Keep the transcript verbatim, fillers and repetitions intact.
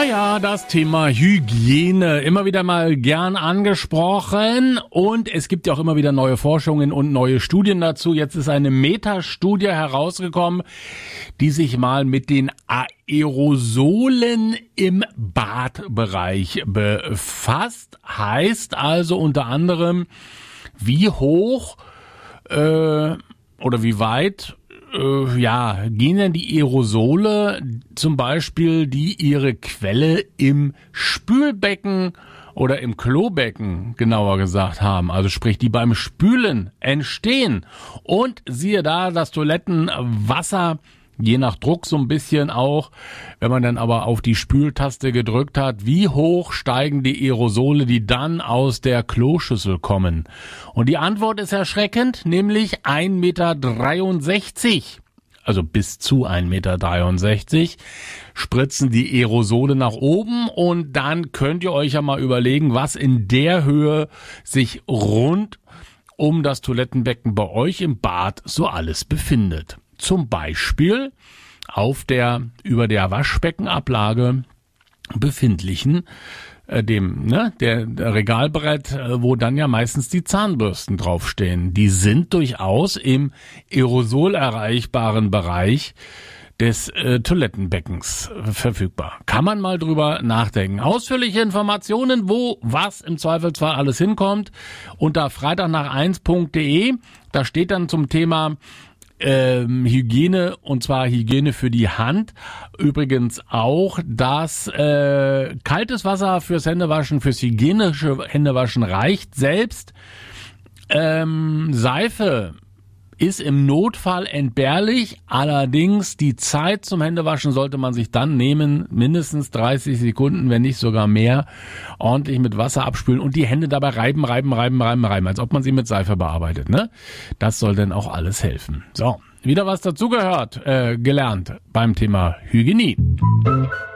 Ja, das Thema Hygiene, immer wieder mal gern angesprochen und es gibt ja auch immer wieder neue Forschungen und neue Studien dazu. Jetzt ist eine Metastudie herausgekommen, die sich mal mit den Aerosolen im Badbereich befasst. Heißt also unter anderem, wie hoch äh, oder wie weit Äh, ja, gehen denn die Aerosole zum Beispiel, die ihre Quelle im Spülbecken oder im Klobecken genauer gesagt haben, also sprich, die beim Spülen entstehen. Und siehe da, das Toilettenwasser, je nach Druck so ein bisschen auch, wenn man dann aber auf die Spültaste gedrückt hat, wie hoch steigen die Aerosole, die dann aus der Kloschüssel kommen? Und die Antwort ist erschreckend, nämlich ein Meter dreiundsechzig. Also bis zu ein Meter dreiundsechzig spritzen die Aerosole nach oben und dann könnt ihr euch ja mal überlegen, was in der Höhe sich rund um das Toilettenbecken bei euch im Bad so alles befindet. Zum Beispiel auf der über der Waschbeckenablage befindlichen äh, dem ne der, der Regalbrett, äh, wo dann ja meistens die Zahnbürsten draufstehen. Die sind durchaus im Aerosol erreichbaren Bereich des äh, Toilettenbeckens äh, verfügbar. Kann man mal drüber nachdenken. Ausführliche Informationen, wo was im Zweifelsfall alles hinkommt, unter freitag nach eins punkt de. Da steht dann zum Thema Ähm, Hygiene, und zwar Hygiene für die Hand. Übrigens auch, dass äh, kaltes Wasser fürs Händewaschen, fürs hygienische Händewaschen reicht. Selbst ähm, Seife ist im Notfall entbehrlich. Allerdings die Zeit zum Händewaschen sollte man sich dann nehmen, mindestens dreißig Sekunden, wenn nicht sogar mehr, ordentlich mit Wasser abspülen und die Hände dabei reiben, reiben, reiben, reiben, reiben, als ob man sie mit Seife bearbeitet, ne? Das soll dann auch alles helfen. So, wieder was dazugehört, äh, gelernt beim Thema Hygiene.